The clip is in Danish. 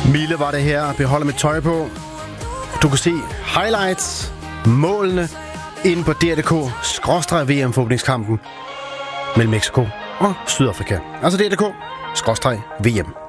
Mille var det her. Beholder mit tøj på. Du kan se highlights, målene, inde på DR.dk/VM-åbningskampen mellem Mexico og Sydafrika. Altså DR.dk/VM.